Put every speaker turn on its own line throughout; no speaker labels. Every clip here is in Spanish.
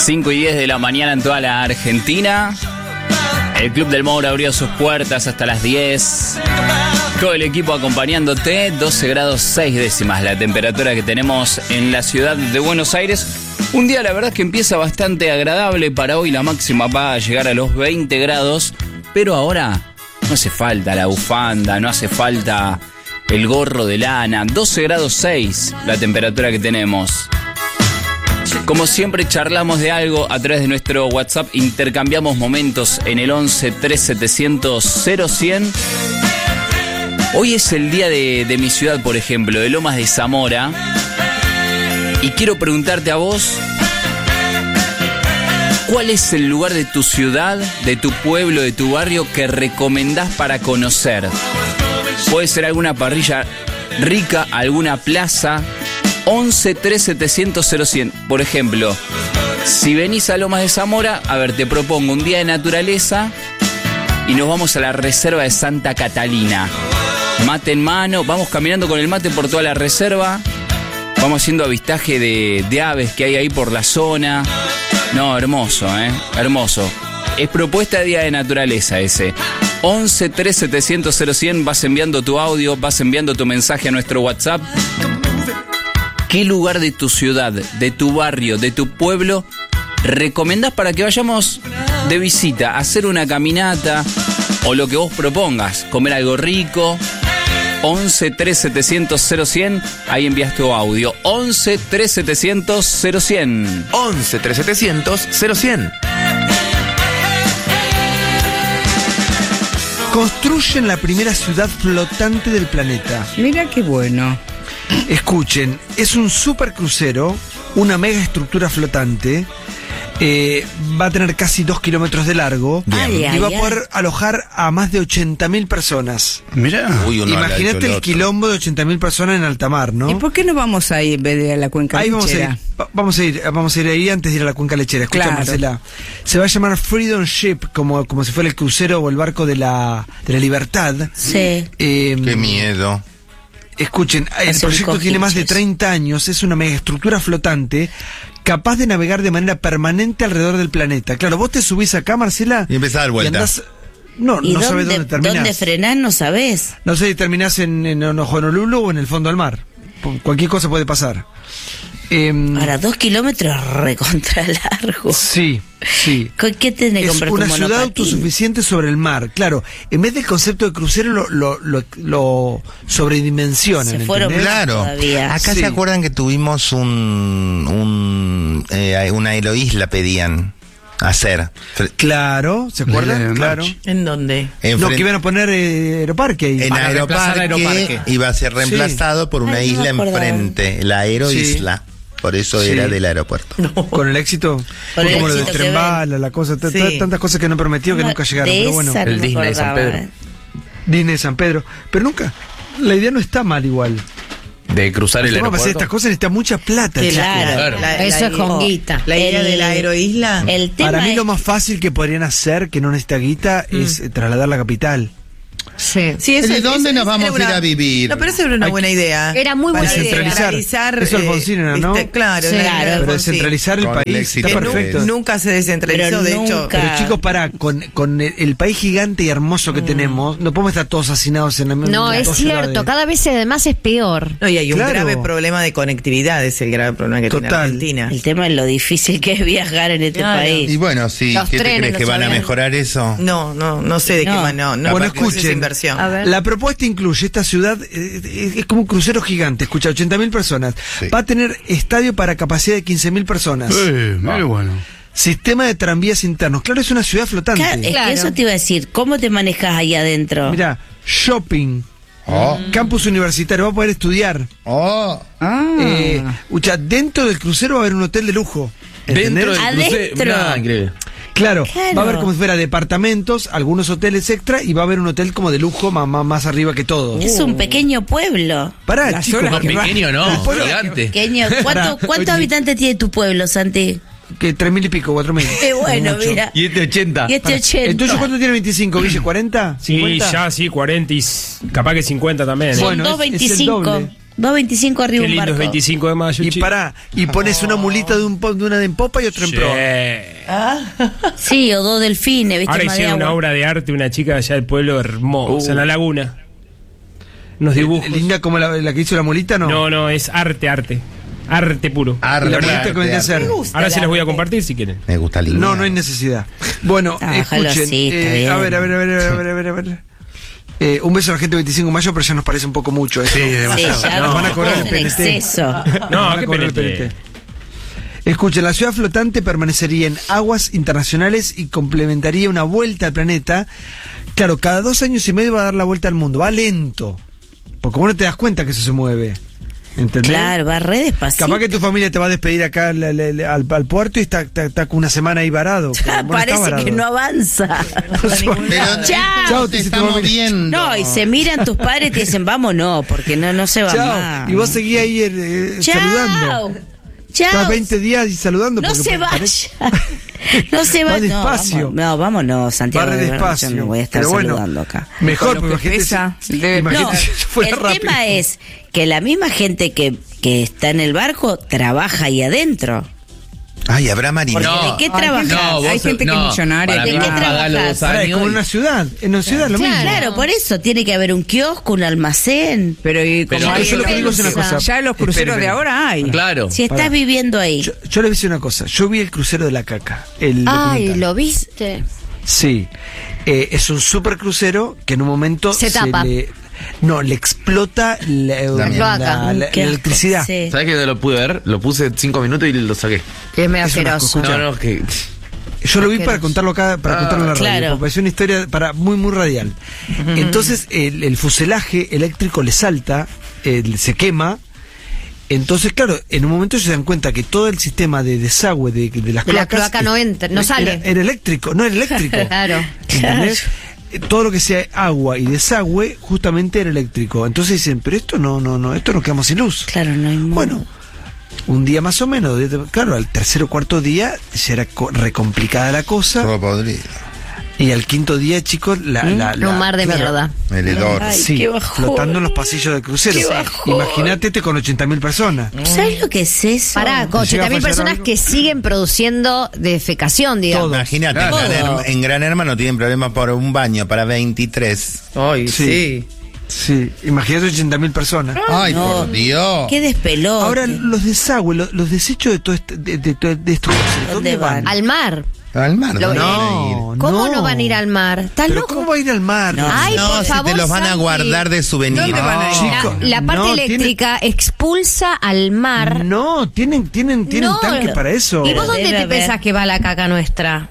5:10 de la mañana en toda la Argentina. El Club del Moura abrió sus puertas hasta las 10. Todo el equipo acompañándote. 12 grados 6 décimas la temperatura que tenemos en la ciudad de Buenos Aires. Un día la verdad es que empieza bastante agradable. Para hoy la máxima va a llegar a los 20 grados. Pero ahora no hace falta la bufanda, no hace falta el gorro de lana. 12 grados 6 la temperatura que tenemos. Como siempre charlamos de algo a través de nuestro WhatsApp, intercambiamos momentos en el 11 3700 0100. Hoy es el día de mi ciudad, por ejemplo, de Lomas de Zamora. Y quiero preguntarte a vos, ¿cuál es el lugar de tu ciudad, de tu pueblo, de tu barrio que recomendás para conocer? Puede ser alguna parrilla rica, alguna plaza. 11 3700 0100. Por ejemplo, si venís a Lomas de Zamora, a ver, te propongo un día de naturaleza y nos vamos a la reserva de Santa Catalina. Mate en mano, vamos caminando con el mate por toda la reserva, vamos haciendo avistaje de aves que hay ahí por la zona. No, hermoso, hermoso. Es propuesta de día de naturaleza ese. 11 3700 0100, vas enviando tu audio, vas enviando tu mensaje a nuestro WhatsApp. ¿Qué lugar de tu ciudad, de tu barrio, de tu pueblo recomendás para que vayamos de visita, a hacer una caminata o lo que vos propongas, comer algo rico? 11 3700 0100, ahí envías tu audio. 11 3700 0100.
11 3700 0100.
Construyen la primera ciudad flotante del planeta.
Mira qué bueno.
Escuchen, es un supercrucero, una mega estructura flotante, va a tener casi 2 kilómetros de largo y va a poder alojar a más de 80.000 personas.
Mirá.
Imagínate el quilombo de 80.000 personas en alta mar, ¿no?
¿Y por qué no vamos ahí en vez de a la cuenca
ahí
lechera?
Vamos a ir ahí antes de ir a la cuenca lechera. Escucha,
claro.
Marcela, se va a llamar Freedom Ship, como si fuera el crucero o el barco de la libertad.
Sí.
Qué miedo.
Escuchen, el proyecto tiene más de 30 años, es una megaestructura flotante capaz de navegar de manera permanente alrededor del planeta. Claro, vos te subís acá, Marcela,
y empezás a dar vueltas.
No sabés dónde terminás.
¿Dónde frenás? No sabés.
No sé si terminás en Honolulu o en el fondo del mar. Cualquier cosa puede pasar.
Ahora, 2 kilómetros recontra largo.
Sí.
¿Qué tenés que comprar?
Es una ciudad autosuficiente sobre el mar. Claro, en vez del concepto de crucero lo sobredimensionan.
Se fueron
claro.
Todavía.
Acá se acuerdan que tuvimos una aeroisla pedían hacer.
Claro, ¿se acuerdan? Claro.
¿En dónde?
Que iban a poner Aeroparque ahí.
En Aeroparque iba a ser reemplazado por una isla enfrente, la Aeroisla. Por eso era del aeropuerto.
No. Con el éxito, como lo del tren bala, la cosa, tantas cosas que no prometió que nunca llegaron. Pero bueno,
el Disney de San Pedro.
Disney de San Pedro. Pero nunca, la idea no está mal igual.
De cruzar el aeropuerto.
Para hacer estas cosas necesita mucha plata.
Claro.
Eso es con guita.
La idea de la aeroisla.
Para mí lo más fácil que podrían hacer, que no necesita guita, es trasladar la capital.
Sí.
¿De dónde nos vamos a ir a vivir?
No, pero eso era una buena idea.
Era muy buena idea.
Descentralizar. Eso Alfonsín era, ¿no?
Claro,
sí,
pero descentralizar el país está perfecto.
Nunca se descentralizó, de hecho.
Pero chicos, con el país gigante y hermoso que tenemos, no podemos estar todos hacinados en la misma.
No, es cierto, cada vez además es peor.
No, y hay un grave problema de conectividad, es el grave problema que tiene Argentina.
El tema es lo difícil que es viajar en este país.
Y bueno, sí, ¿qué te crees que van a mejorar eso?
No sé de qué manera.
Bueno, escuchen, la propuesta incluye esta ciudad, es como un crucero gigante, escucha, 80.000 personas. Sí. Va a tener estadio para capacidad de 15.000 personas.
Muy bueno.
Sistema de tranvías internos. Claro, es una ciudad flotante.
Claro, eso te iba a decir. ¿Cómo te manejas ahí adentro?
Mira, shopping. Campus universitario, va a poder estudiar. Dentro del crucero va a haber un hotel de lujo.
¿Entendés? Dentro del crucero. Increíble.
Claro, va a haber como si fuera departamentos, algunos hoteles extra y va a haber un hotel como de lujo más arriba que todo.
Es un pequeño pueblo.
Pará, chicos.
No, pequeño no, gigante.
Pequeño. ¿Cuántos habitantes tiene tu pueblo, Santi?
Que 3.000 y pico, 4.000.
Bueno, mira.
Y este 80.
¿El tuyo cuánto tiene 25, Guille? ¿40? ¿50?
Sí, 40 y capaz que 50 también.
Son 2.25. 2.25 arriba
Qué
un
lindo es
barco.
25 de mayo.
Y pones una mulita de una en popa y otra en proa.
Sí, o 2 delfines, ¿viste?
Ahora
Más de
hicieron una
agua.
obra de arte, una chica de allá del pueblo hermosa, en la laguna. Unos dibujos.
Linda como la que hizo la mulita, ¿no?
No, es arte. Arte puro.
Arte,
La
La
verdad.
mulita que vendría a ser.
Ahora se los voy a compartir si quieren.
Me gusta lindo.
No hay necesidad. Bueno,
Déjalo
escuchen.
así, está bien.
A ver. Un beso a la gente 25 de mayo, pero ya nos parece un poco mucho eso.
Sí,
Sí,
demasiado.
ya
Nos van a cobrar el
en
PNT.
exceso.
No,
Van a
qué
cobrar el
PNT.
Escuchen, la ciudad flotante permanecería en aguas internacionales y complementaría una vuelta al planeta. Claro, cada 2 años y medio va a dar la vuelta al mundo. Va lento. Porque vos no te das cuenta que eso se mueve. ¿Entendés?
Claro, va re despacito.
Capaz que tu familia te va a despedir acá al puerto y está con una semana ahí varado. Vos no estás
Parece
varado.
que no avanza.
Pero
Chao.
te está moviendo.
No, y se miran tus padres y te dicen, vámonos, porque no se va
Chao.
más.
Y vos seguís ahí saludando.
Chao.
Estás 20 días y saludando.
No
porque
se vaya.
parece-
No se
Va
vaya.
despacio.
No, vámonos, Santiago.
Va re
de verdad,
despacio.
yo no voy a estar
Pero bueno,
saludando acá.
Mejor,
Con lo
porque
que
imagínate
pesa,
si-
debe-
imagínate
No,
si fuera
el
rápido.
tema es que la misma gente que está en el barco trabaja ahí adentro.
Ay, habrá
Porque
marineros.
¿de qué trabajas?
Hay gente que es millonaria.
Para
¿De
mí
qué
vos pagás los
trabajas?
2
Ahora, es
años
como en
y-
una ciudad. En una ciudad lo mismo.
Claro, por eso tiene que haber un kiosco, un almacén.
Pero y
Pero
como hay
yo lo que digo es una cosa.
ya los cruceros
Esperen.
de ahora hay.
Claro.
Si estás
Pará.
viviendo ahí.
Yo les voy a decir una cosa. Yo vi el crucero de la caca. El
Ay,
documental.
¿lo viste?
Sí. Es un super crucero que en un momento
Se tapa.
le explota la
cloaca.
Qué asco,
electricidad.
sí.
¿Sabes que no lo pude ver? Lo puse 5 minutos y lo saqué.
Es medio
Es un asco,
asqueroso.
escucha.
No, que.
Yo lo vi para contarlo acá, para contarlo en la radio,
claro.
porque pareció una historia muy, muy radial. Entonces, el fuselaje eléctrico le salta, se quema. Entonces, claro, en un momento se dan cuenta que todo el sistema de desagüe de las
De la
cloacas
cloaca no entra, no sale.
Era eléctrico, no era eléctrico.
Claro.
¿Entendés? Todo lo que sea agua y desagüe justamente era eléctrico. Entonces dicen, pero esto no, esto nos quedamos sin luz.
Claro, no hay modo.
Bueno, un día más o menos, claro, al tercer o cuarto día ya era recomplicada la cosa.
Todo podrido.
Y al quinto día, chicos,
Un mar de mierda.
El hedor.
Ay,
Sí,
qué bajón.
flotando en los pasillos del crucero.
Qué bajón.
Imagínate con 80.000 personas.
¿Sabes lo que es eso?
Pará, con
Llega a
80.000
fallar
personas
algo.
que siguen produciendo defecación, digamos.
Imagínate,
Todo.
en Gran Hermano tienen problemas por un baño para 23.
Ay,
Sí.
sí.
Sí, imagínate 80.000 personas.
Ay,
No.
por Dios.
Qué despelote.
Ahora, los desagües, los desechos de todo de estos cruceros, ¿dónde van?
Al mar.
Al mar,
Lo-
¿dónde van a ir?
¿Cómo no van a ir al mar? ¿Estás
¿Pero
loco?
cómo va a ir al mar?
No.
Ay,
No,
por
si
favor,
te los van a
Santi.
guardar de souvenir.
¿Dónde van a ir?
Chicos,
La parte
no,
eléctrica expulsa al mar.
No, tienen
No.
tanque para eso.
¿Y vos dónde
Debe
te
haber.
pensás que va la caca nuestra?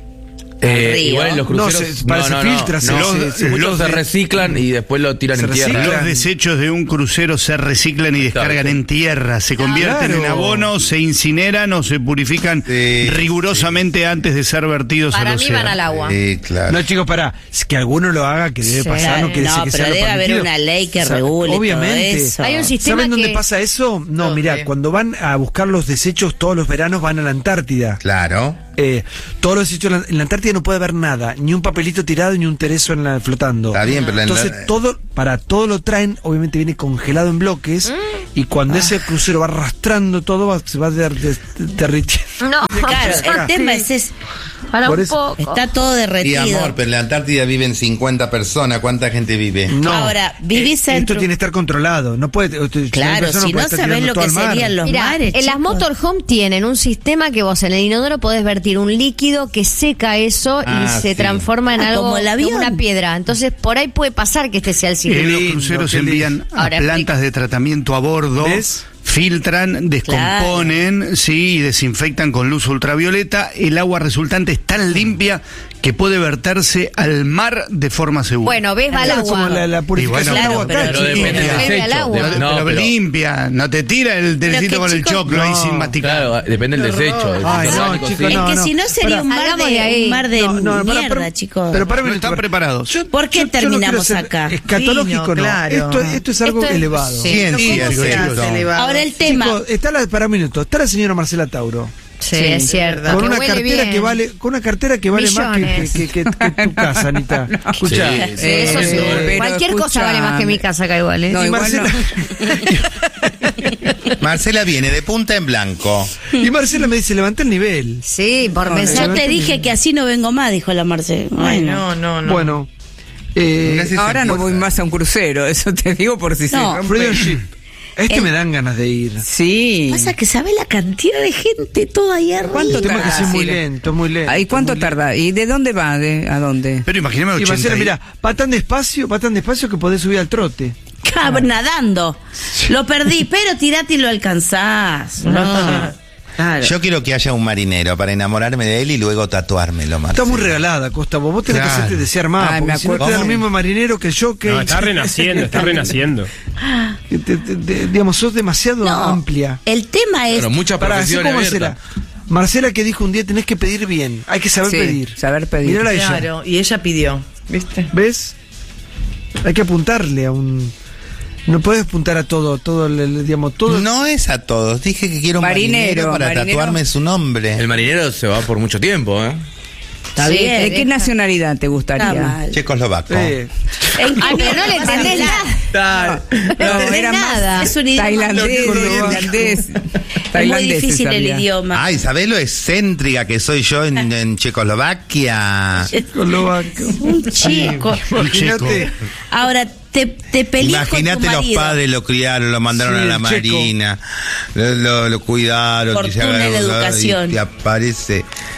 río.
Igual en los
No,
cruceros.
se filtra,
Muchos se reciclan y después lo tiran
Se
en tierra.
reciclan.
Los desechos de un crucero se reciclan y descargan
Claro.
en tierra, se convierten
Claro.
en abono, se incineran o se purifican
Sí,
rigurosamente antes de ser vertidos
Para
al
mí
océano.
van al agua.
Sí, claro.
No, chicos, pará. Es que alguno lo haga, que debe
Sí.
pasar, no quiere decir
No,
que
pero
sea lo
debe haber
permitido.
una ley que
O sea,
regule todo
obviamente.
eso.
Hay un sistema
¿Saben dónde
que-
pasa eso? No,
¿Dónde?
mirá, cuando van a buscar los desechos todos los veranos van a la Antártida.
Claro.
Todos los desechos en la Antártida no puede haber nada, ni un papelito tirado ni un tereso flotando.
Está bien, pero
entonces todo lo traen, obviamente viene congelado en bloques y cuando ese crucero va arrastrando todo se va derritiendo.
No,
Claro, el tema es ese.
para
Por
un
eso-
poco.
Está todo
Y
derretido.
amor, pero en la Antártida viven 50 personas. ¿Cuánta gente vive?
No.
Ahora, vivís
esto
dentro-
tiene que estar controlado. No puede.
Claro, si no sabés lo que serían los
Mirá,
mares.
en las
chicos.
motorhome tienen un sistema que vos en el inodoro podés vertir un líquido que seca eso
Ah,
y se
sí.
transforma en algo
como el avión.
una piedra. Entonces por ahí puede pasar que este sea el sistema.
Los
lindo,
cruceros
qué
envían a
Ahora
plantas de tratamiento a bordo,
¿Ves?
filtran, descomponen, sí, y desinfectan con luz ultravioleta. El agua resultante es tan limpia que puede verterse al mar de forma segura.
Bueno, ves, va al
Claro, como
agua.
la purificación
Y bueno,
del agua
claro,
acá,
pero
chiquillos.
depende del
Vuelve al
desecho.
agua.
pero,
No, pero-
limpia, no te tira el telecito
que,
con el
chicos,
choclo ahí
no.
sin masticar.
Claro, depende del desecho. El
Ay, no,
orgánico,
chicos,
sí.
no.
Es que si no sería un mar
Salgamos de
de,
ahí.
un mar de
Pará,
mierda,
pará,
chicos.
Pero para un
No
minuto,
están
pará.
preparados.
¿Por qué
Yo no quiero
terminamos
ser
acá?
Escatológico,
Sí, no,
no.
claro.
Esto es algo
Esto es-
elevado.
sí.
Ciencia,
¿Cómo se
esto.
hace elevado?
Ahora el tema.
Chicos, para un minuto, está la señora Marcela Tauro.
Sí, es cierto.
Con
Que
una
huele
cartera
bien.
que vale, con una cartera que vale más
Millones.
que tu casa, Anita. Escuchá.
Sí,
Sí, eso sí.
pero
Cualquier cosa vale más que mi casa acá igual, ¿eh?
No,
Y
igual
Marcela,
Marcela viene de punta en blanco.
y Marcela me dice, levanta el nivel.
Sí, por
Ya
mensaje.
te dije que así no vengo más, dijo la Marce.
Ay,
Bueno.
no.
Bueno.
Ahora no voy más a un crucero, eso te digo por si
No.
se rompe.
Freedom Ship. Me dan ganas de ir.
Sí.
Pasa que sabe la cantidad de gente toda ahí arriba.
¿Cuánto
El tema que
tarda?
es muy
Sí.
lento, muy lento.
¿Y cuánto
muy lento.
tarda? ¿Y de dónde va? ¿A dónde?
Pero imaginemos
Y
80.
Marcela, mira, va tan despacio que podés subir al trote.
Nadando. Lo perdí, pero tirate y lo alcanzás. Claro.
Yo quiero que haya un marinero para enamorarme de él y luego tatuármelo, Marcela.
Está muy regalada, Costa. Vos tenés que
Claro.
hacerte desear más.
Ay, me
Porque si no te
acuerdo.
da el mismo marinero que yo, que
No, está renaciendo, está renaciendo.
digamos, sos demasiado
No,
amplia.
el tema es.
Pero mucha
Para así
profesión
como
abierta.
Marcela que dijo un día tenés que pedir bien. Hay que saber
Sí,
pedir.
saber pedir.
Mirala a ella.
Claro, y ella pidió, ¿viste?
¿Ves? Hay que apuntarle a un. No puedes apuntar a todo, digamos, todo.
No es a todos. Dije que quiero un marinero para tatuarme su nombre.
El marinero se va por mucho tiempo, ¿eh?
Está
Sí,
bien.
¿de qué nacionalidad te
Está
gustaría?
mal.
Checoslovaco.
Ay, pero no le entendés nada.
No, era
nada.
más
Es un idioma.
tailandés, irlandés.
Es muy difícil el idioma.
Ay, ¿sabés lo excéntrica que soy yo en Checoslovaquia?
Un chico.
Imagínate.
Ahora, te peleas con tu
Imagínate, los
marido.
padres lo criaron, lo mandaron
Sí,
a la
el checo.
marina, lo cuidaron.
Fortuna en la educación.
Y te aparece